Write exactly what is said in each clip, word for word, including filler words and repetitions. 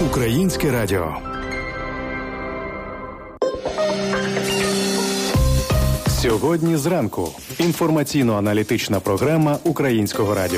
Українське радіо. Сьогодні зранку. Інформаційно-аналітична програма Українського радіо.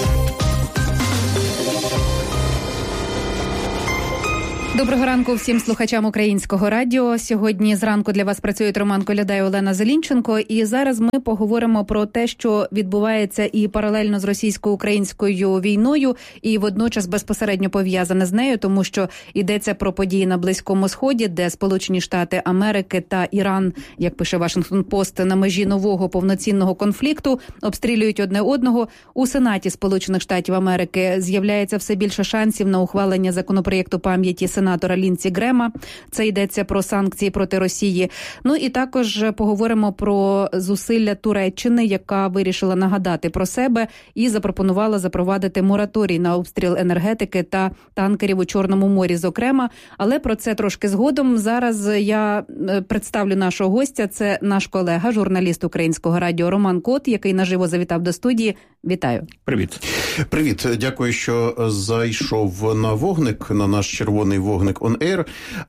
Доброго ранку всім слухачам Українського радіо. Сьогодні зранку для вас працюють Роман Коляда і Олена Зелінченко. І зараз ми поговоримо про те, що відбувається і паралельно з російсько-українською війною, і водночас безпосередньо пов'язане з нею, тому що йдеться про події на Близькому Сході, де Сполучені Штати Америки та Іран, як пише Вашингтон-Пост, на межі нового повноцінного конфлікту обстрілюють одне одного. У Сенаті Сполучених Штатів Америки з'являється все більше шансів на ухвалення законопроєкту пам'яті сенатора Лінсі Грема. Це йдеться про санкції проти Росії. Ну і також поговоримо про зусилля Туреччини, яка вирішила нагадати про себе і запропонувала запровадити мораторій на обстріл енергетики та танкерів у Чорному морі, зокрема. Але про це трошки згодом. Зараз я представлю нашого гостя. Це наш колега, журналіст Українського радіо Роман Кот, який наживо завітав до студії. Вітаю. Привіт. Привіт. Дякую, що зайшов на вогник, на наш червоний вогник On Air.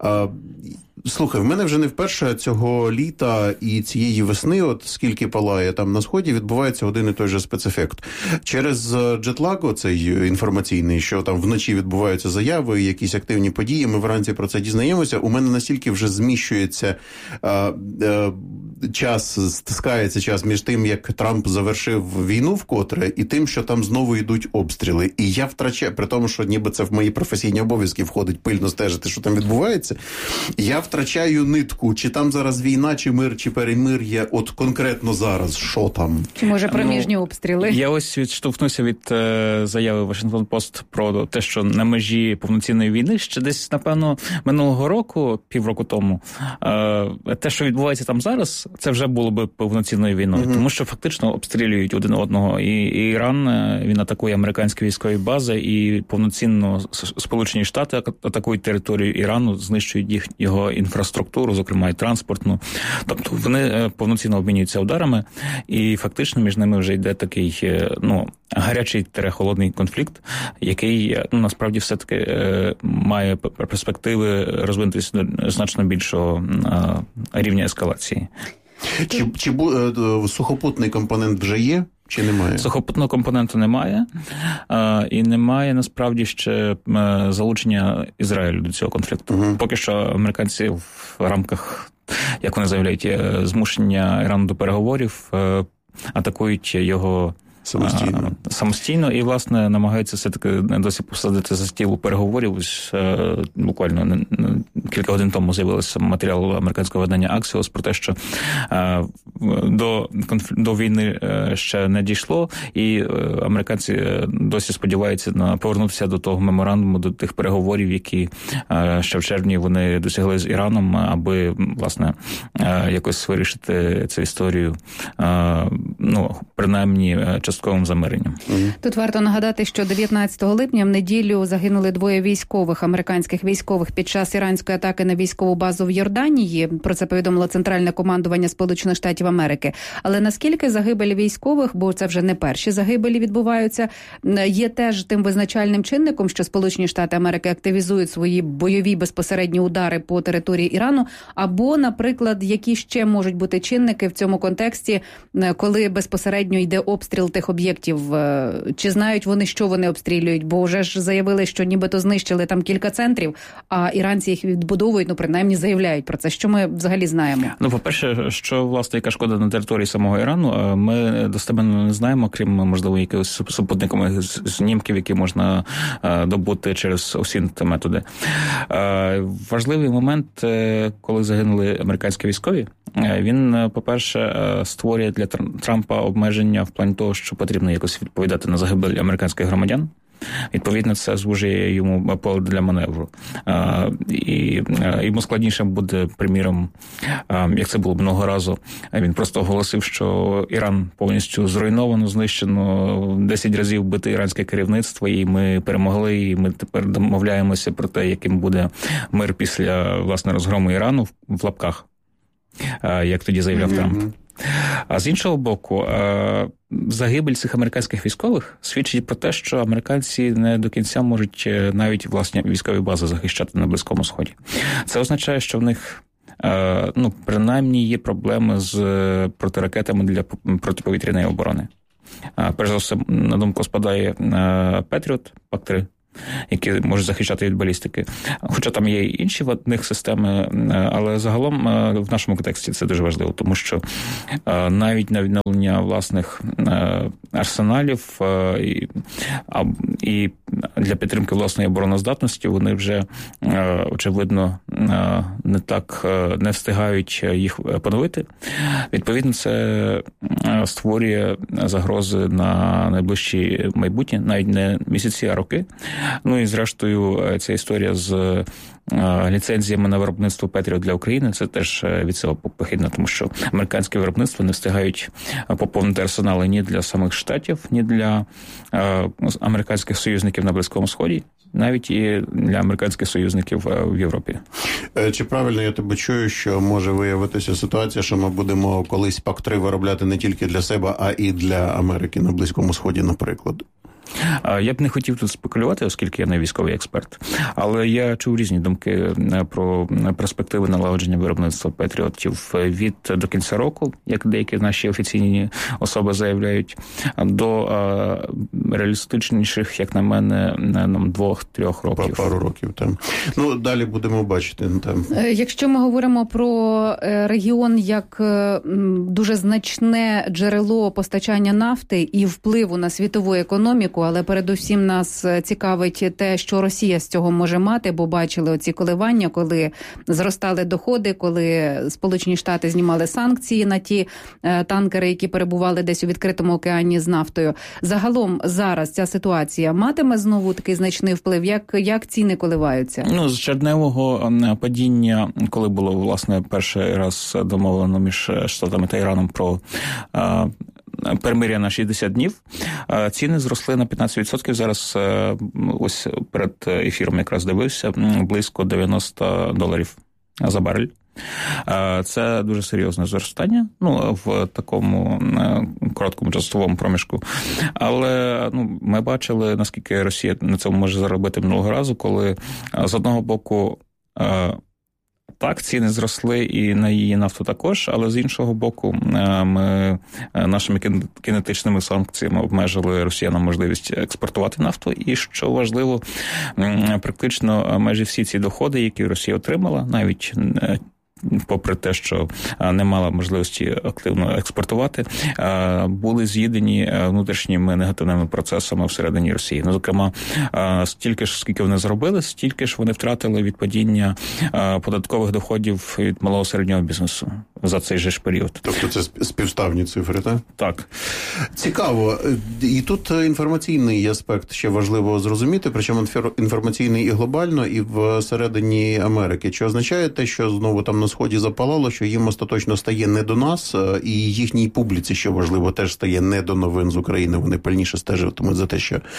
Слухай, в мене вже не вперше цього літа і цієї весни, от скільки палає там на Сході, відбувається один і той же спецефект. Через джетлаг оцей інформаційний, що там вночі відбуваються заяви, якісь активні події, ми вранці про це дізнаємося, у мене настільки вже зміщується а, а, час, стискається час між тим, як Трамп завершив війну вкотре, і тим, що там знову йдуть обстріли. І я втрачаю, при тому, що ніби це в мої професійні обов'язки входить пильно стежити, що там відбувається, я втрачаю нитку, чи там зараз війна, чи мир, чи перемир'я, от конкретно зараз, що там? Чи може проміжні ну, обстріли? Я ось відштовхнувся від е, заяви Вашингтон-Пост про те, що на межі повноцінної війни ще десь, напевно, минулого року, півроку тому, е, те, що відбувається там зараз, це вже було би повноцінною війною, угу. Тому що фактично обстрілюють один одного. І, і Іран, він атакує американські військові бази, і повноцінно Сполучені Штати атакують територію Ірану, знищують їх, його інфраструктуру, зокрема і транспортну. Тобто вони повноцінно обмінюються ударами, і фактично між ними вже йде такий, ну, гарячий холодний конфлікт, який, ну, насправді все-таки е, має перспективи розвинутися до значно більшого е, рівня ескалації. Чи, чи е, сухопутний компонент вже є? Чи немає? Сухопутного компоненту немає, е, і немає, насправді, ще е, залучення Ізраїлю до цього конфлікту. Угу. Поки що американці в рамках, як вони заявляють, змушення Ірану до переговорів, е, атакують його самостійно. А, самостійно і, власне, намагаються все-таки досі посадити за стіл переговорів. Ось, е, буквально не, не, кілька годин тому з'явився матеріал американського видання Axios про те, що е, до, конф... до війни е, ще не дійшло, і е, американці досі сподіваються на повернутися до того меморандуму, до тих переговорів, які е, ще в червні вони досягли з Іраном, аби, власне, е, якось вирішити цю історію, е, ну, принаймні, частковим замиренням. Тут варто нагадати, що дев'ятнадцятого липня в неділю загинули двоє військових, американських військових, під час іранської атаки на військову базу в Йорданії. Про це повідомило Центральне командування Сполучених Штатів Америки. Але наскільки загибелі військових, бо це вже не перші загибелі відбуваються, є теж тим визначальним чинником, що Сполучені Штати Америки активізують свої бойові безпосередні удари по території Ірану, або, наприклад, які ще можуть бути чинники в цьому контексті, коли безпосередньо йде обстріл тих об'єктів, чи знають вони, що вони обстрілюють, бо вже ж заявили, що нібито знищили там кілька центрів, а іранці їх відбудовують, ну, принаймні заявляють про це. Що ми взагалі знаємо? Ну, по-перше, що, власне, яка шкода на території самого Ірану, ми достеменно не знаємо, крім, можливо, якихось супутникових знімків, які можна добути через осінт методи. Важливий момент, коли загинули американські військові, він, по-перше, створює для Трампа обмеження в плані того, що потрібно якось відповідати на загибель американських громадян. Відповідно, це звужує йому поле для маневру. А, і а, йому складніше буде, приміром, а, як це було минулого разу, він просто оголосив, що Іран повністю зруйновано, знищено, десять разів бите іранське керівництво, і ми перемогли, і ми тепер домовляємося про те, яким буде мир після, власне, розгрому Ірану в лапках, а, як тоді заявляв mm-hmm. Трамп. А з іншого боку, загибель цих американських військових свідчить про те, що американці не до кінця можуть навіть власні військові бази захищати на Близькому Сході. Це означає, що в них, ну, принаймні є проблеми з протиракетами для протиповітряної оборони. Перш за все, на думку спадає Петріот, пак три, які можуть захищати від балістики. Хоча там є і інші в них системи, але загалом в нашому контексті це дуже важливо, тому що навіть на відновлення власних арсеналів і, і для підтримки власної обороноздатності вони вже, очевидно, не так не встигають їх поновити. Відповідно, це створює загрози на найближчі майбутнє, навіть не місяці, а роки. Ну і зрештою, ця історія з ліцензіями на виробництво Петріот для України, це теж від цього похідно, тому що американське виробництво не встигають поповнити арсенали ні для самих Штатів, ні для американських союзників на Близькому Сході, навіть і для американських союзників в Європі. Чи правильно я тебе чую, що може виявитися ситуація, що ми будемо колись пак три виробляти не тільки для себе, а і для Америки на Близькому Сході, наприклад? Я б не хотів тут спекулювати, оскільки я не військовий експерт, але я чув різні думки про перспективи налагодження виробництва Петріотів від до кінця року, як деякі наші офіційні особи заявляють, до реалістичніших, як на мене, двох-трьох років. Пару років, там. Ну, далі будемо бачити. Там. Якщо ми говоримо про регіон як дуже значне джерело постачання нафти і впливу на світову економіку, але передусім нас цікавить те, що Росія з цього може мати, бо бачили оці коливання, коли зростали доходи, коли Сполучені Штати знімали санкції на ті танкери, які перебували десь у відкритому океані з нафтою. Загалом зараз ця ситуація матиме знову такий значний вплив? Як, як ціни коливаються? Ну, з червневого падіння, коли було, власне, перший раз домовлено між Штатами та Іраном про перемир'я на шістдесят днів, ціни зросли на п'ятнадцять відсотків. Зараз, ось перед ефіром якраз дивився, близько дев'яносто доларів за барель. Це дуже серйозне зростання, ну, в такому короткому часовому проміжку. Але, ну, ми бачили, наскільки Росія на цьому може заробити минулого разу, коли з одного боку так, ціни зросли і на її нафту також, але з іншого боку ми нашими кинетичними санкціями обмежили росіянам можливість експортувати нафту. І, що важливо, практично майже всі ці доходи, які Росія отримала, навіть попри те, що не мала можливості активно експортувати, були з'їдені внутрішніми негативними процесами всередині Росії. Ну, зокрема, стільки ж, скільки вони заробили, стільки ж вони втратили від падіння податкових доходів від малого середнього бізнесу за цей же ж період. Тобто це співставні цифри, так? Так. Цікаво. І тут інформаційний аспект ще важливо зрозуміти, причому інформаційний і глобально, і всередині Америки. Чи означає те, що знову там на Сході запалало, що їм остаточно стає не до нас, і їхній публіці, що важливо, теж стає не до новин з України. Вони пильніше стежитимуть за те, що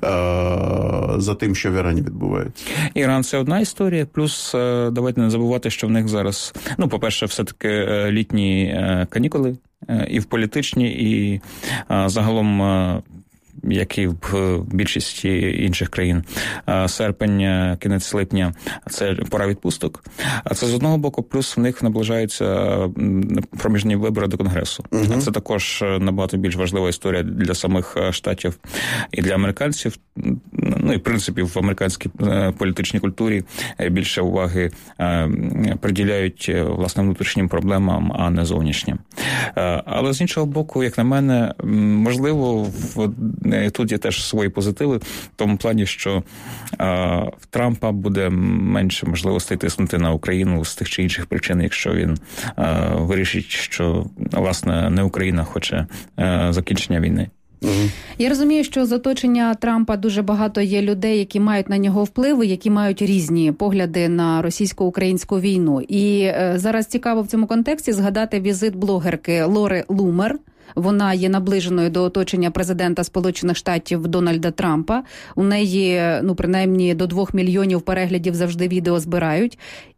за тим, що в Ірані відбувається. Іран – це одна історія, плюс давайте не забувати, що в них зараз, ну, по-перше, все-таки літні канікули і в політичні, і загалом, як і в більшості інших країн, серпень, кінець липня – це пора відпусток. А це з одного боку, плюс в них наближаються проміжні вибори до Конгресу. Uh-huh. Це також набагато більш важлива історія для самих штатів і для американців. Ну і, в принципі, в американській політичній культурі більше уваги приділяють, власне, внутрішнім проблемам, а не зовнішнім. Але, з іншого боку, як на мене, можливо, в тут є теж свої позитиви, в тому плані, що а, в Трампа буде менше можливостей тиснути на Україну з тих чи інших причин, якщо він а, вирішить, що, власне, не Україна хоче а, закінчення війни. Я розумію, що з оточення Трампа дуже багато є людей, які мають на нього впливи, які мають різні погляди на російсько-українську війну. І е, зараз цікаво в цьому контексті згадати візит блогерки Лори Лумер. Вона є наближеною до оточення президента Сполучених Штатів Дональда Трампа. У неї, ну, принаймні, до двох мільйонів переглядів завжди відео збирають.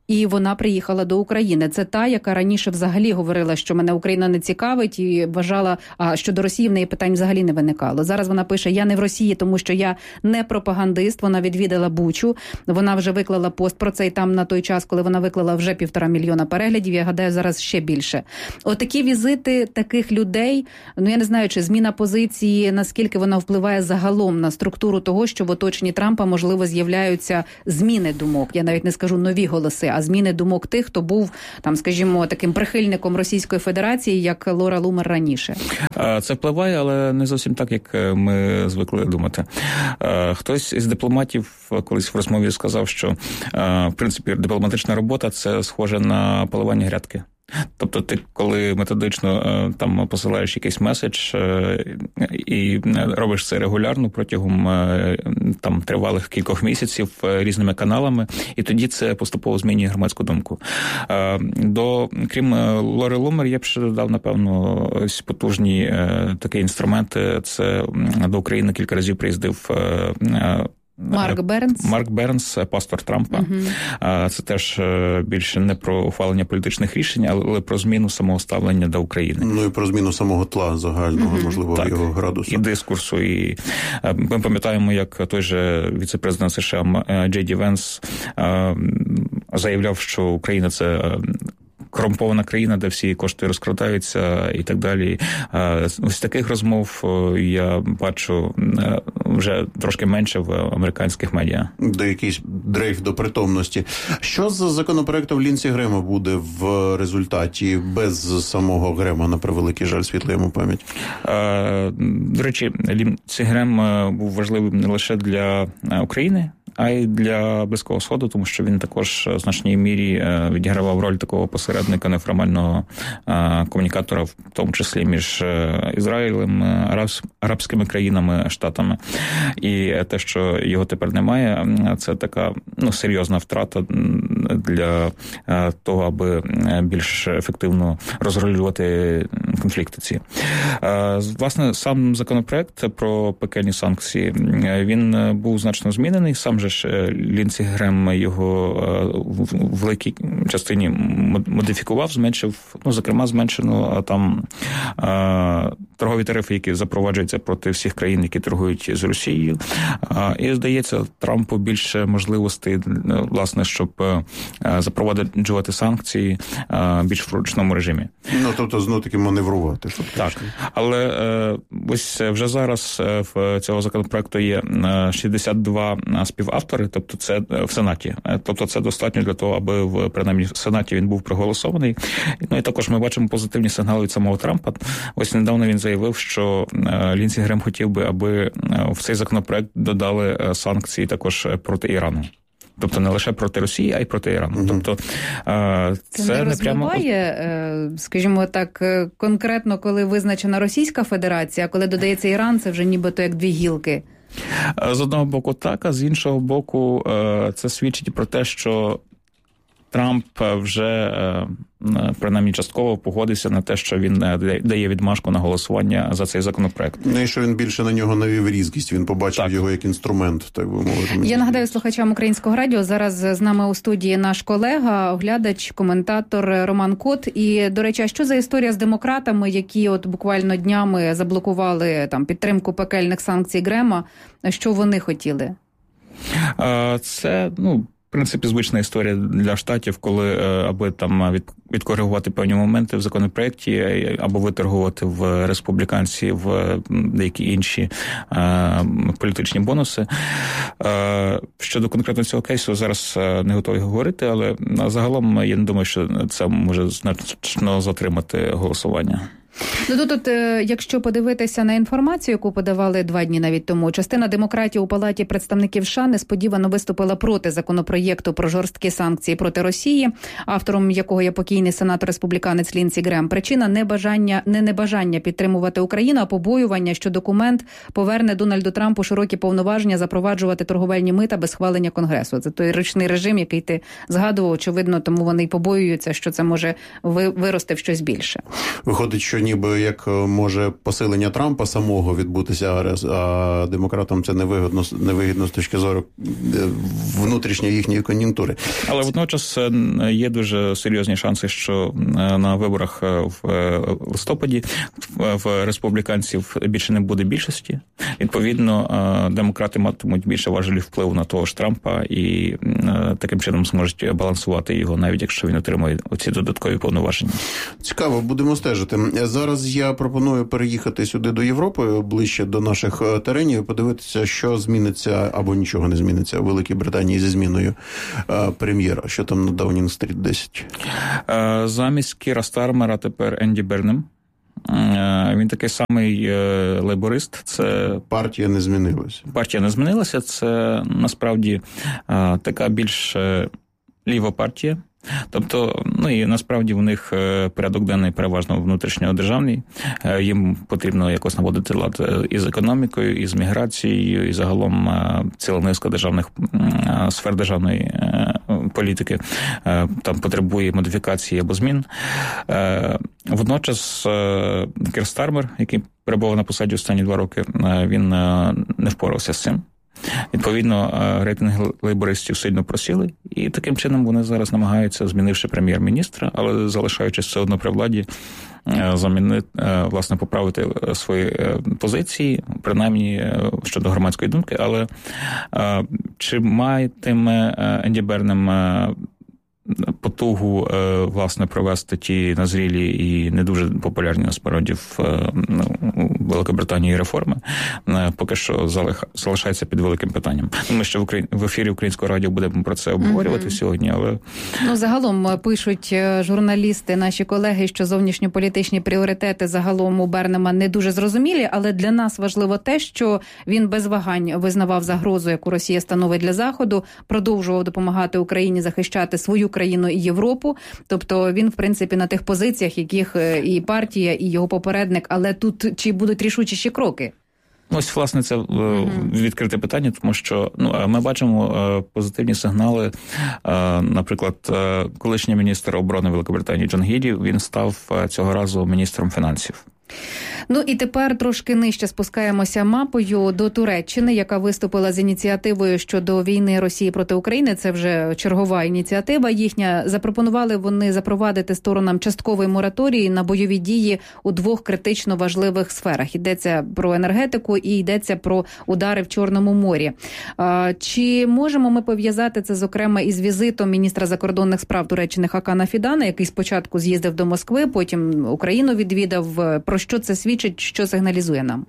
і вона приїхала до України. Це та, яка раніше взагалі говорила, що мене Україна не цікавить, і вважала, а що до Росії в неї питань взагалі не виникало. Зараз вона пише: я не в Росії, тому що я не пропагандист. Вона відвідала Бучу, вона вже виклала пост про це, і там на той час, коли вона виклала, вже півтора мільйона переглядів, я гадаю, зараз ще більше. Отакі візити таких людей, ну я не знаю, чи зміна позиції, наскільки вона впливає загалом на структуру того, що в оточенні Трампа, можливо, з'являються зміни думок. Я навіть не скажу нові голоси, а зміни думок тих, хто був, там, скажімо, таким прихильником Російської Федерації, як Лора Лумер раніше. Це впливає, але не зовсім так, як ми звикли думати. Хтось із дипломатів колись в розмові сказав, що, в принципі, дипломатична робота – це схоже на поливання грядки. Тобто ти, коли методично там посилаєш якийсь меседж і робиш це регулярно протягом там тривалих кількох місяців різними каналами, і тоді це поступово змінює громадську думку. До, крім Лори Лумер, я б ще додав, напевно, ось потужні такі інструменти. Це до України кілька разів приїздив Марк Бернс. Марк Бернс, пастор Трампа. Uh-huh. Це теж більше не про ухвалення політичних рішень, але про зміну самого ставлення до України. Ну і про зміну самого тла загального, uh-huh. можливо, так, його градусу. І дискурсу. І ми пам'ятаємо, як той же віце-президент США Джей Ді Венс заявляв, що Україна – це корумпована країна, де всі кошти розкрадаються і так далі. Ось таких розмов я бачу вже трошки менше в американських медіа. Де якийсь дрейф до притомності. що з законопроектом Лінсі Грема буде в результаті без самого Грема, на превеликий жаль, світла йому пам'ять? До речі, Лінсі Грем був важливим не лише для України, а й для Близького Сходу, тому що він також в значній мірі відігравав роль такого посередника, неформального комунікатора, в тому числі між Ізраїлем, арабськими країнами, штатами. І те, що його тепер немає, це така, ну, серйозна втрата для того, аби більш ефективно розрулювати конфлікти ці. Власне, сам законопроект про пекельні санкції, він був значно змінений. Сам же ж Лінсі Грем його в великій частині модифікував, зменшив, ну, зокрема, зменшено там торгові тарифи, які запроваджуються проти всіх країн, які торгують з Росією. І, здається, Трампу більше можливостей, власне, щоб запроваджувати санкції більш в ручному режимі. Ну, тобто, знову-таки маневрувати. Так, але ось вже зараз в цього законопроекту є шістдесят два співавтори, тобто це в Сенаті. Тобто це достатньо для того, аби в, принаймні, в Сенаті він був проголосований. Ну і також ми бачимо позитивні сигнали від самого Трампа. Ось недавно він заявив, що Лінсі Грем хотів би, аби в цей законопроект додали санкції також проти Ірану. Тобто не лише проти Росії, а й проти Ірану. Угу. Тобто це, це не, не прямо... розбиває, скажімо так, конкретно, коли визначена Російська Федерація, а коли додається Іран, це вже нібито як дві гілки. З одного боку так, а з іншого боку це свідчить про те, що Трамп вже, принаймні, частково погодився на те, що він дає відмашку на голосування за цей законопроект. Ну і що він більше на нього навів різкість, він побачив так. його як інструмент, так би мовити. Я нагадаю слухачам Українського радіо, зараз з нами у студії наш колега, оглядач, коментатор Роман Кот. І, до речі, а що за історія з демократами, які от буквально днями заблокували там підтримку пекельних санкцій Грема? Що вони хотіли? Це, ну, в принципі, звична історія для штатів, коли аби там від, відкоригувати певні моменти в законопроекті, або виторгувати в республіканці в деякі інші е, політичні бонуси. Е, щодо конкретно цього кейсу, зараз не готові говорити, але загалом я не думаю, що це може значно затримати голосування. Ну, тут, тут, якщо подивитися на інформацію, яку подавали два дні навіть тому, частина демократів у Палаті представників США несподівано виступила проти законопроєкту про жорсткі санкції проти Росії, автором якого є покійний сенатор-республіканець Лінсі Грем. Причина небажання, не небажання підтримувати Україну, а побоювання, що документ поверне Дональду Трампу широкі повноваження запроваджувати торговельні мита без схвалення Конгресу. Це той ручний режим, який ти згадував, очевидно, тому вони й побоюються, що це може вирости в щось більше. Виходить, що ніби як може посилення Трампа самого відбутися, а демократам це невигідно, невигідно з точки зору внутрішньої їхньої кон'юнктури. Але водночас є дуже серйозні шанси, що на виборах в листопаді в республіканців більше не буде більшості. Відповідно, демократи матимуть більше важелів впливу на того ж Трампа і таким чином зможуть балансувати його, навіть якщо він отримує оці додаткові повноваження. Цікаво, будемо стежити. Зараз я пропоную переїхати сюди до Європи, ближче до наших теренів, і подивитися, що зміниться або нічого не зміниться у Великій Британії зі зміною прем'єра. Що там на Даунінг-стріт десять? Замість Кіра Стармера тепер Енді Бернем. Він такий самий лейборист. Це партія не змінилася. Партія не змінилася. Це насправді така більш ліва партія. Тобто, ну і насправді в них порядок денний переважно внутрішньодержавний. Їм потрібно якось наводити лад із економікою, із міграцією, і загалом ціла низка державних сфер державної політики там потребує модифікації або змін. Водночас Кір Стармер, який перебував на посаді останні два роки, він не впорався з цим. Відповідно, рейтинги лейбористів сильно просіли, і таким чином вони зараз намагаються, змінивши прем'єр-міністра, але залишаючись все одно при владі, замінити, власне, поправити свої позиції, принаймні щодо громадської думки. Але чи матиме Енді Бернем потугу, власне, провести ті назрілі і не дуже популярні, насправді, в Великобританії реформи, поки що залишається під великим питанням. Ми ще в, Україні, в ефірі Українського радіо будемо про це обговорювати mm-hmm. сьогодні, але... Ну, загалом пишуть журналісти, наші колеги, що зовнішньополітичні пріоритети загалом у Бернема не дуже зрозумілі, але для нас важливо те, що він без вагань визнавав загрозу, яку Росія становить для Заходу, продовжував допомагати Україні захищати свою країну і Європу. Тобто він, в принципі, на тих позиціях, яких і партія, і його попередник, але тут чи будуть рішучіші кроки? Ось, власне, це mm-hmm. відкрите питання, тому що ну, ми бачимо позитивні сигнали. Наприклад, колишній міністр оборони Великобританії Джон Гіді, він став цього разу міністром фінансів. Ну і тепер трошки нижче спускаємося мапою до Туреччини, яка виступила з ініціативою щодо війни Росії проти України. Це вже чергова ініціатива їхня. Запропонували вони запровадити сторонам частковий мораторій на бойові дії у двох критично важливих сферах. Йдеться про енергетику і йдеться про удари в Чорному морі. Чи можемо ми пов'язати це, зокрема, із візитом міністра закордонних справ Туреччини Хакана Фідана, який спочатку з'їздив до Москви, потім Україну відвідав? Про що це свідчить, що сигналізує нам?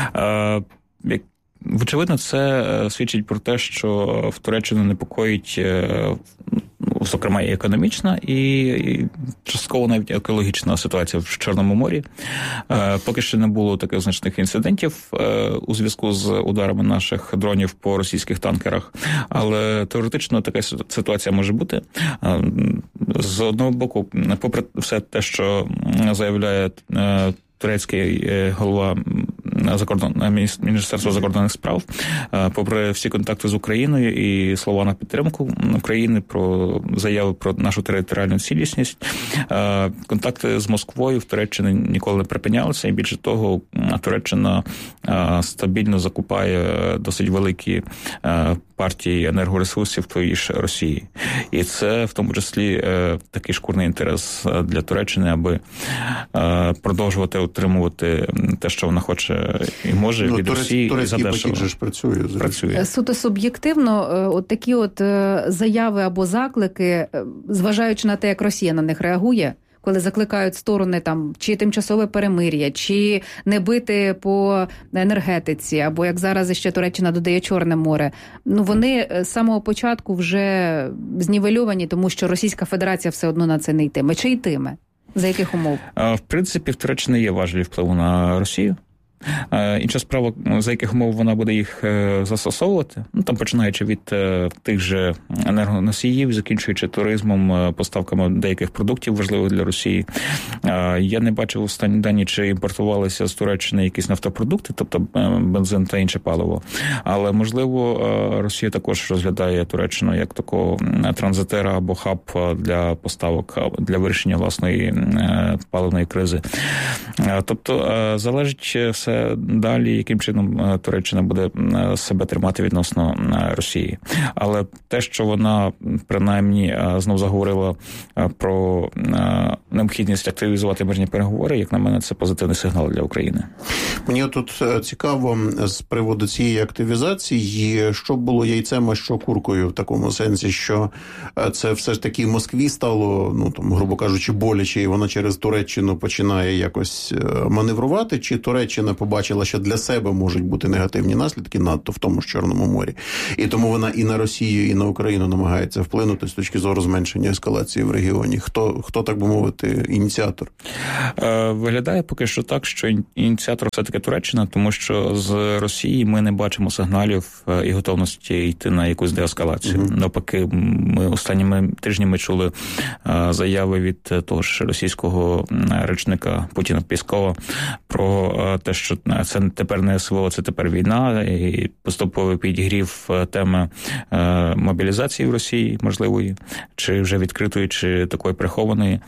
Е, Очевидно, це свідчить про те, що в Туреччину непокоїть, зокрема, і економічна, і частково навіть екологічна ситуація в Чорному морі. Поки що не було таких значних інцидентів у зв'язку з ударами наших дронів по російських танкерах, але теоретично така ситуація може бути. З одного боку, попри все те, що заявляє турецький голова закордон... Міністерства закордонних справ, попри всі контакти з Україною і слова на підтримку України, про заяви про нашу територіальну цілісність, контакти з Москвою в Туреччині ніколи не припинялися, і більше того, Туреччина стабільно закупає досить великі партії енергоресурсів тої ж Росії. І це в тому числі такий шкурний інтерес для Туреччини, аби продовжувати отримувати те, що вона хоче і може ну, від Турець, Росії. Турецький потік же ж працює. працює. Суто суб'єктивно, от такі от заяви або заклики, зважаючи на те, як Росія на них реагує, коли закликають сторони там чи тимчасове перемир'я, чи не бити по енергетиці, або як зараз ще Туреччина додає Чорне море, ну вони з самого початку вже знівельовані, тому що Російська Федерація все одно на це не йтиме. Чи йтиме? За яких умов? В принципі, в Туреччині є важливі впливу на Росію. Інша справа, за яких умов вона буде їх застосовувати, ну, там починаючи від тих же енергоносіїв, закінчуючи туризмом, поставками деяких продуктів важливих для Росії. Я не бачив останні дані, чи імпортувалися з Туреччини якісь нафтопродукти, тобто бензин та інше паливо. Але, можливо, Росія також розглядає Туреччину як такого транзитера або хаб для поставок, для вирішення власної паливної кризи. Тобто, залежить все далі, яким чином Туреччина буде себе тримати відносно Росії. Але те, що вона, принаймні, знов заговорила про необхідність активізувати мирні переговори, як на мене, це позитивний сигнал для України. Мені тут цікаво з приводу цієї активізації, що було яйцем, а що куркою, в такому сенсі, що це все ж таки Москві стало, ну, там, грубо кажучи, боляче, і вона через Туреччину починає якось маневрувати, чи Туреччина побачила, що для себе можуть бути негативні наслідки надто в тому ж Чорному морі, і тому вона і на Росію, і на Україну намагається вплинути з точки зору зменшення ескалації в регіоні. Хто, хто так би мовити, ініціатор? Виглядає поки що так, що ініціатор все-таки Туреччина, тому що з Росії ми не бачимо сигналів і готовності йти на якусь деескалацію. Mm-hmm. Навпаки, ми останніми тижнями чули заяви від того ж російського речника Путіна Пєскова про те, що це тепер не СВО, це тепер війна, і поступовий підігрів теми мобілізації в Росії, можливої, чи вже відкритої, чи такої прихованої.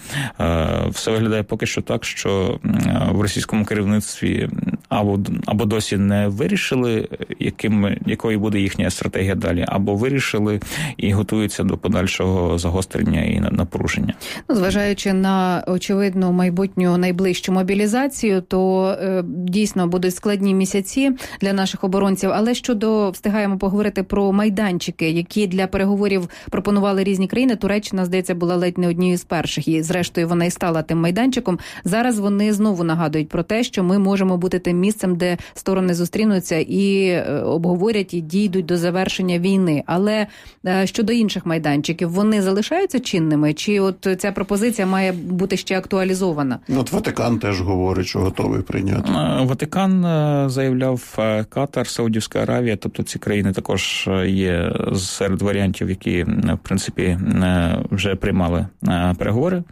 Все виглядає поки що так, що в російському керівництві або, або досі не вирішили, яким, якою буде їхня стратегія далі, або вирішили і готуються до подальшого загострення і напруження. Ну, зважаючи на очевидну майбутню найближчу мобілізацію, то е, дійсно будуть складні місяці для наших оборонців. Але щодо, встигаємо поговорити про майданчики, які для переговорів пропонували різні країни. Туреччина, здається, була ледь не однією з перших, і зрештою вона і стала тим майданчиком. Зараз вони знову нагадують про те, що ми можемо бути тим місцем, де сторони зустрінуться і обговорять, і дійдуть до завершення війни. Але щодо інших майданчиків, вони залишаються чинними? Чи от ця пропозиція має бути ще актуалізована? От Ватикан теж говорить, що готовий прийняти. Ватикан заявляв, Катар, Саудівська Аравія, тобто ці країни також є серед варіантів, які, в принципі, вже приймали переговори.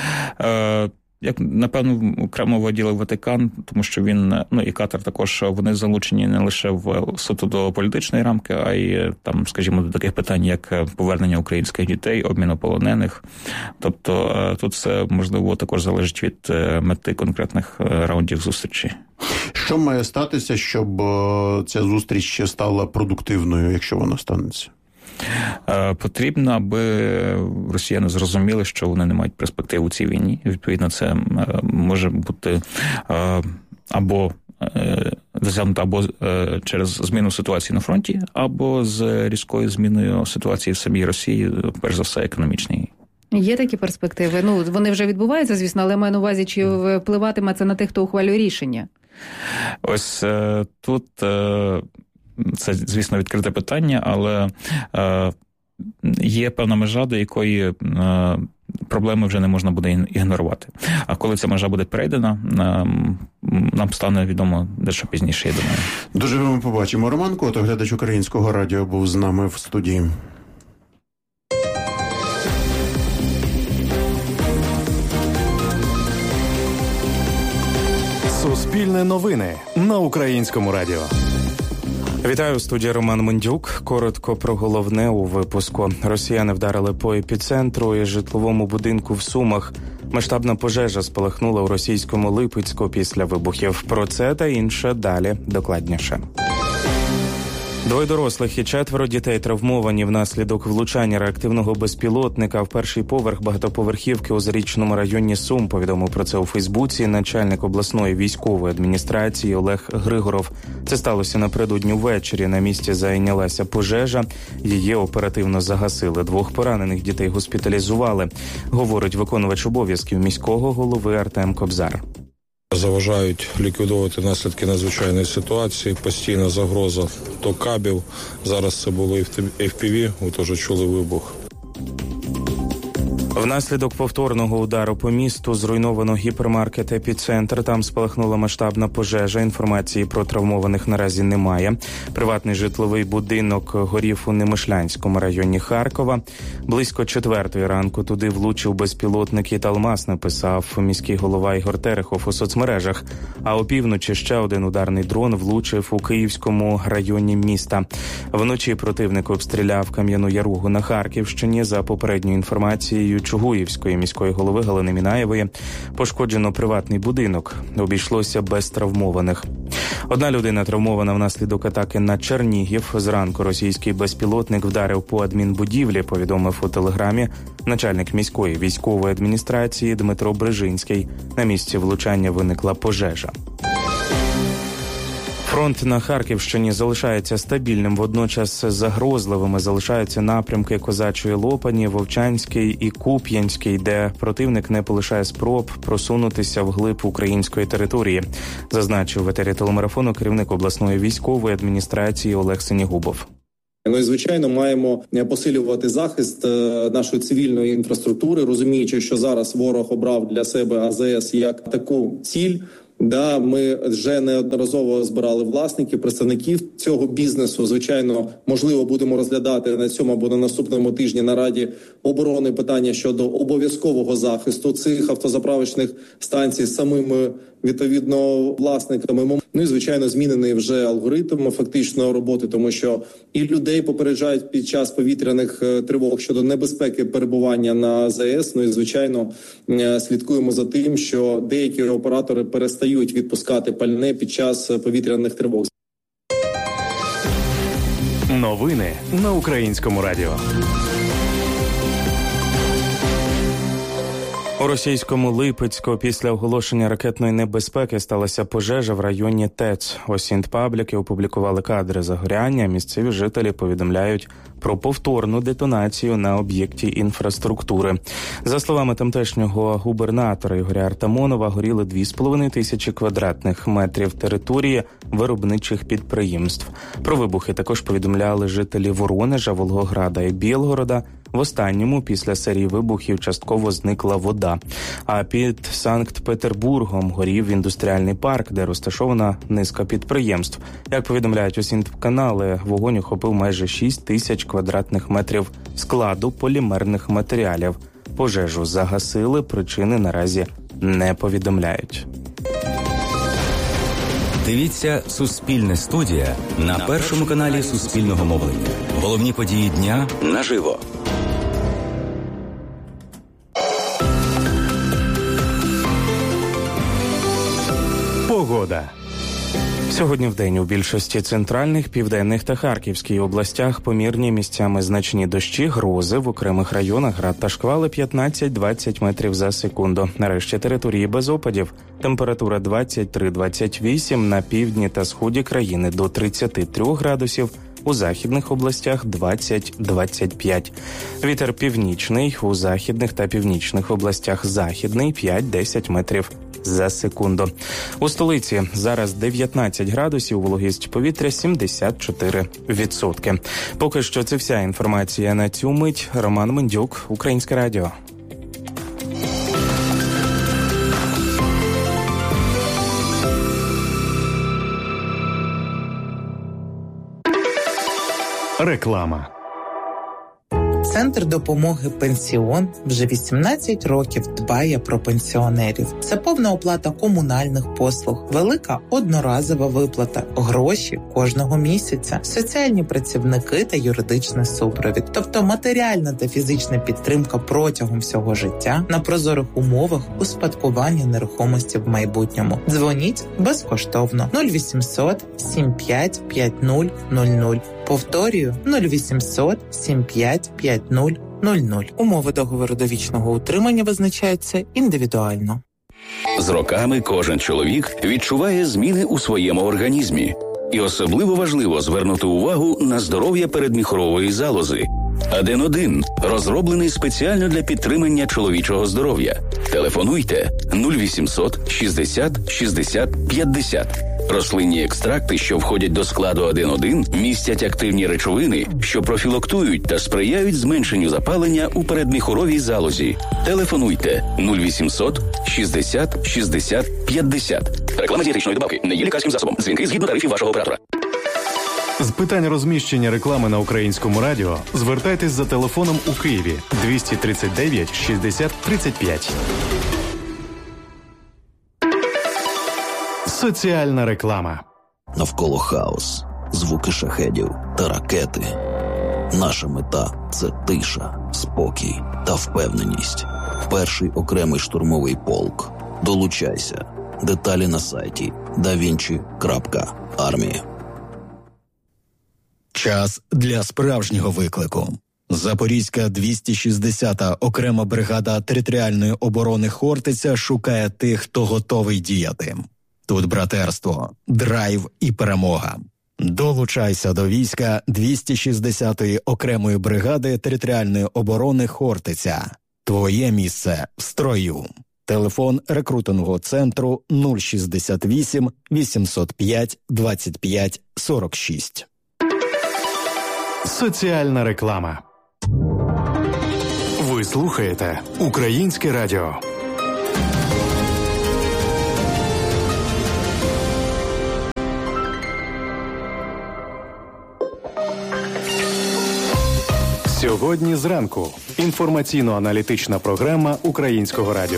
Як, напевно, окремо виділи Ватикан, тому що він, ну і Катар також, вони залучені не лише в суто до політичної рамки, а й там, скажімо, до таких питань, як повернення українських дітей, обміну полонених. Тобто тут все, можливо, також залежить від мети конкретних раундів зустрічі. Що має статися, щоб ця зустріч ще стала продуктивною, якщо вона станеться? Потрібно, аби росіяни зрозуміли, що вони не мають перспектив у цій війні. Відповідно, це може бути або досягнуто або через зміну ситуації на фронті, або з різкою зміною ситуації в самій Росії, перш за все, економічній. Є такі перспективи? Ну, вони вже відбуваються, звісно, але маю на увазі, чи впливатиме це на тих, хто ухвалює рішення? Ось тут... Це, звісно, відкрите питання, але е, є певна межа, до якої е, проблеми вже не можна буде ігнорувати. А коли ця межа буде перейдена, е, нам стане відомо дещо пізніше, я думаю. Дуже ми побачимо. Роман Кота, глядач Українського радіо, був з нами в студії. Суспільне новини на Українському радіо. Вітаю, в студії Роман Мендюк. Коротко про головне у випуску. Росіяни вдарили по епіцентру і житловому будинку в Сумах. Масштабна пожежа спалахнула у російському Липецьку після вибухів. Про це та інше далі докладніше. Двоє дорослих і четверо дітей травмовані внаслідок влучання реактивного безпілотника в перший поверх багатоповерхівки у Зарічному районі Сум. Повідомив про це у Фейсбуці начальник обласної військової адміністрації Олег Григоров. Це сталося напередодні ввечері. На місці зайнялася пожежа. Її оперативно загасили. Двох поранених дітей госпіталізували, говорить виконувач обов'язків міського голови Артем Кобзар. Заважають ліквідовувати наслідки надзвичайної ситуації, постійна загроза до кабів. Зараз це було еф пі ві, ви теж чули вибух. Внаслідок повторного удару по місту зруйновано гіпермаркет «Епіцентр». Там спалахнула масштабна пожежа. Інформації про травмованих наразі немає. Приватний житловий будинок горів у Немишлянському районі Харкова. Близько четвертої ранку туди влучив безпілотник «Італмас», написав міський голова Ігор Терехов у соцмережах. А опівночі ще один ударний дрон влучив у Київському районі міста. Вночі противник обстріляв Кам'яну Яругу на Харківщині. За попередньою інформацією Чугуївської міської голови Галини Мінаєвої, пошкоджено приватний будинок. Обійшлося без травмованих. Одна людина травмована внаслідок атаки на Чернігів. Зранку російський безпілотник вдарив по адмінбудівлі, повідомив у телеграмі начальник міської військової адміністрації Дмитро Брижинський. На місці влучання виникла пожежа. Фронт на Харківщині залишається стабільним, водночас загрозливими залишаються напрямки Козачої Лопані, Вовчанський і Куп'янський, де противник не полишає спроб просунутися вглиб української території, зазначив в етері телемарафону керівник обласної військової адміністрації Олег Синігубов. Ну і, звичайно, маємо посилювати захист нашої цивільної інфраструктури, розуміючи, що зараз ворог обрав для себе А З С як таку ціль. Да, ми вже неодноразово збирали власників, представників цього бізнесу. Звичайно, можливо, будемо розглядати на цьому або на наступному тижні на Раді оборони питання щодо обов'язкового захисту цих автозаправочних станцій самими, відповідно, власниками. Ну і, звичайно, змінений вже алгоритм фактично роботи, тому що і людей попереджають під час повітряних тривог щодо небезпеки перебування на А З С. Ну і, звичайно, слідкуємо за тим, що деякі оператори перестають відпускати пальне під час повітряних тривог. Новини на Українському радіо. У російському Липецьку після оголошення ракетної небезпеки сталася пожежа в районі ТЕЦ. Осінт-пабліки опублікували кадри загоряння. Місцеві жителі повідомляють про повторну детонацію на об'єкті інфраструктури. За словами тамтешнього губернатора Ігоря Артамонова, горіли дві з половиною тисячі квадратних метрів території виробничих підприємств. Про вибухи також повідомляли жителі Воронежа, Волгограда і Білгорода. В останньому після серії вибухів частково зникла вода. А під Санкт-Петербургом горів індустріальний парк, де розташована низка підприємств. Як повідомляють Осінт-канали, вогонь охопив майже шість тисяч квадратних метрів складу полімерних матеріалів. Пожежу загасили, причини наразі не повідомляють. Дивіться «Суспільне студія» на першому каналі Суспільного мовлення. Головні події дня наживо. Погода. Сьогодні вдень у більшості центральних, південних та Харківській областях помірні, місцями значні дощі, грози, в окремих районах град та шквали п'ятнадцять-двадцять метрів за секунду. Нарешті території без опадів. Температура двадцять три - двадцять вісім, на півдні та сході країни до тридцять три градусів, у західних областях двадцять - двадцять п'ять. Вітер північний, у західних та північних областях західний п'ять - десять метрів за секунду. У столиці зараз дев'ятнадцять градусів, вологість повітря сімдесят чотири відсотки. Поки що це вся інформація на цю мить. Роман Мендюк, Українське радіо. Реклама. Центр допомоги «Пенсіон» вже вісімнадцять років дбає про пенсіонерів. Це повна оплата комунальних послуг, велика одноразова виплата, гроші кожного місяця, соціальні працівники та юридичний супровід. Тобто матеріальна та фізична підтримка протягом всього життя на прозорих умовах успадкування нерухомості в майбутньому. Дзвоніть безкоштовно нуль вісімсот сім п'ять п'ять нуль нуль нуль. Повторюю, нуль вісімсот сім п'ять п'ять нуль нуль нуль. Умови договору довічного утримання визначаються індивідуально. З роками кожен чоловік відчуває зміни у своєму організмі. І особливо важливо звернути увагу на здоров'я передміхорової залози. Аден один розроблений спеціально для підтримання чоловічого здоров'я. Телефонуйте нуль вісімсот шістдесят шістдесят п'ятдесят. Рослинні екстракти, що входять до складу один один, містять активні речовини, що профілактують та сприяють зменшенню запалення у передміхоровій залозі. Телефонуйте нуль вісімсот шістдесят шістдесят п'ятдесят. Реклама дієтичної добавки не є лікарським засобом. Дзвінки згідно тарифів вашого оператора. З питань розміщення реклами на Українському радіо звертайтесь за телефоном у Києві двісті тридцять дев'ять шістдесят тридцять п'ять. Соціальна реклама. Навколо хаос, звуки шахедів та ракети. Наша мета – це тиша, спокій та впевненість. Перший окремий штурмовий полк. Долучайся. Деталі на сайті да вінчі крапка армія. Час для справжнього виклику. Запорізька двісті шістдесята окрема бригада територіальної оборони «Хортиця» шукає тих, хто готовий діяти. Тут братерство, драйв і перемога. Долучайся до війська двісті шістдесятої окремої бригади територіальної оборони «Хортиця». Твоє місце в строю. Телефон рекрутингового центру нуль шістдесят вісім вісімсот п'ять двадцять п'ять сорок шість. Соціальна реклама. Ви слухаєте Українське радіо. Сьогодні зранку. Інформаційно-аналітична програма Українського радіо.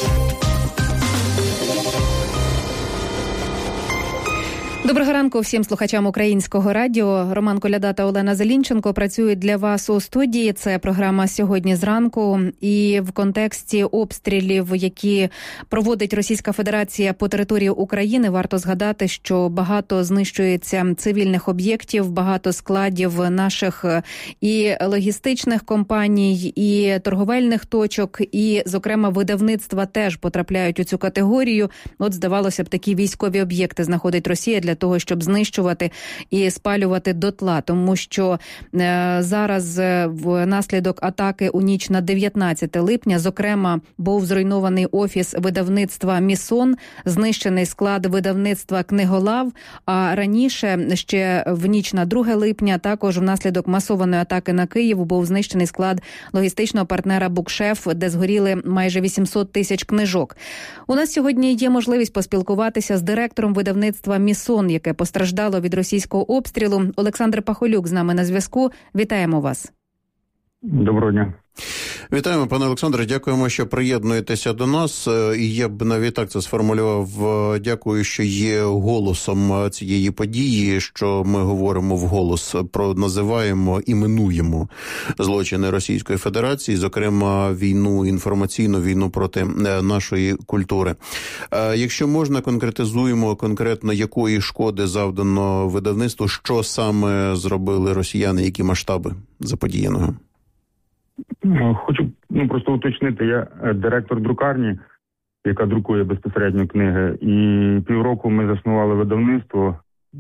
Доброго ранку всім слухачам Українського радіо. Роман Коляда та Олена Зелінченко працюють для вас у студії. Це програма «Сьогодні зранку». І в контексті обстрілів, які проводить Російська Федерація по території України, варто згадати, що багато знищується цивільних об'єктів, багато складів наших і логістичних компаній, і торговельних точок, і, зокрема, видавництва теж потрапляють у цю категорію. От, здавалося б, такі військові об'єкти знаходить Росія для того, щоб знищувати і спалювати дотла, тому що е, зараз е, внаслідок атаки у ніч на дев'ятнадцяте липня, зокрема, був зруйнований офіс видавництва «Місон», знищений склад видавництва «Книголав», а раніше, ще в ніч на друге липня, також внаслідок масованої атаки на Київ був знищений склад логістичного партнера «Букшеф», де згоріли майже вісімсот тисяч книжок. У нас сьогодні є можливість поспілкуватися з директором видавництва «Місон», яке постраждало від російського обстрілу. Олександр Пахолюк з нами на зв'язку. Вітаємо вас. Доброго дня. Вітаємо, пане Олександре, дякуємо, що приєднуєтеся до нас. І я б навіть так це сформулював. Дякую, що є голосом цієї події, що ми говоримо вголос, про називаємо, іменуємо злочини Російської Федерації, зокрема війну інформаційну, війну проти нашої культури. Якщо можна, конкретизуємо конкретно, якої шкоди завдано видавництву, що саме зробили росіяни, які масштаби заподіяного? Хочу ну, просто уточнити, я директор друкарні, яка друкує безпосередньо книги, і півроку ми заснували видавництво.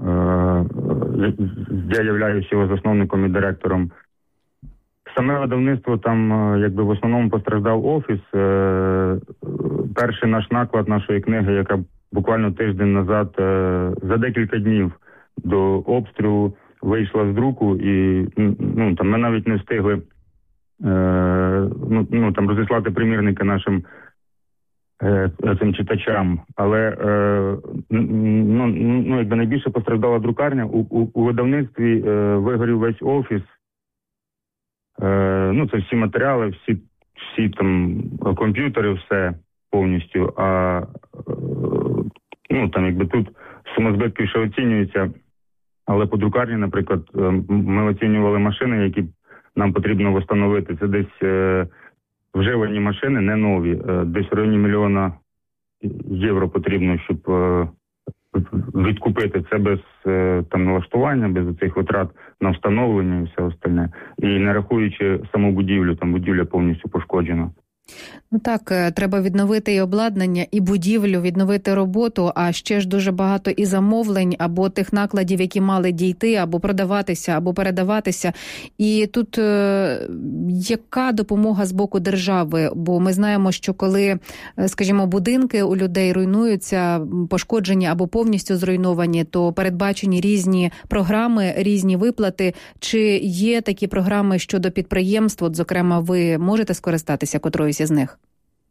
Я являюся його засновником і директором. Саме видавництво там, якби в основному постраждав офіс. Перший наш наклад нашої книги, яка буквально тиждень назад, за декілька днів до обстрілу, вийшла з друку, і ну, там ми навіть не встигли Ну, ну там розіслати примірники нашим е, цим читачам, але е, ну, ну якби найбільше постраждала друкарня. У, у, у видавництві е, вигорів весь офіс. Е, ну це всі матеріали, всі, всі там комп'ютери, все повністю. А е, ну там якби тут сума збитків ще оцінюється, але по друкарні, наприклад, ми оцінювали машини, які нам потрібно встановити. Це десь е, вживані машини, не нові. Е, десь в районі мільйона євро потрібно, щоб е, відкупити це без е, там налаштування, без цих витрат на встановлення і все остальне. І не рахуючи саму будівлю, там будівля повністю пошкоджена. Ну так, треба відновити і обладнання, і будівлю, відновити роботу, а ще ж дуже багато і замовлень, або тих накладів, які мали дійти, або продаватися, або передаватися. І тут е, яка допомога з боку держави? Бо ми знаємо, що коли, скажімо, будинки у людей руйнуються, пошкоджені або повністю зруйновані, то передбачені різні програми, різні виплати. Чи є такі програми щодо підприємств? От, зокрема, ви можете скористатися котроюсь із них?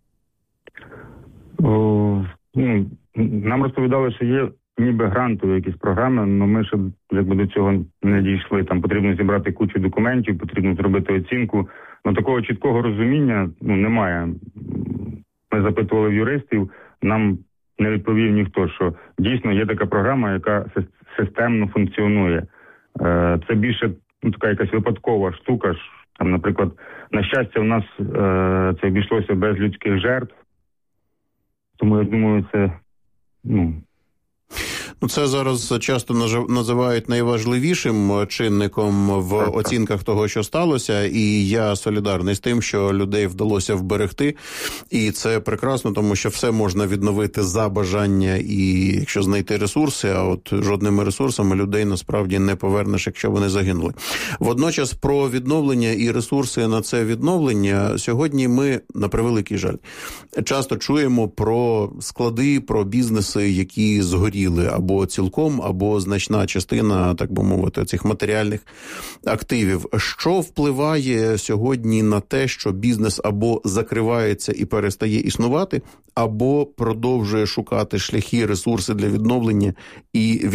О, ну, нам розповідали, що є ніби грантові якісь програми, але ми ще якби до цього не дійшли. Там потрібно зібрати кучу документів, потрібно зробити оцінку. Ну, такого чіткого розуміння ну, немає. Ми запитували в юристів, нам не відповів ніхто, що дійсно є така програма, яка системно функціонує. Це більше ну, така якась випадкова штука. Там, наприклад, на щастя, у нас е, це обійшлося без людських жертв. Тому, я думаю, це, ну... Ну, це зараз часто називають найважливішим чинником в оцінках того, що сталося, і я солідарний з тим, що людей вдалося вберегти, і це прекрасно, тому що все можна відновити за бажання, і якщо знайти ресурси, а от жодними ресурсами людей насправді не повернеш, якщо вони загинули. Водночас про відновлення і ресурси на це відновлення сьогодні ми, на превеликий жаль, часто чуємо про склади, про бізнеси, які згоріли, або або цілком, або значна частина, так би мовити, цих матеріальних активів. Що впливає сьогодні на те, що бізнес або закривається і перестає існувати, або продовжує шукати шляхи, ресурси для відновлення і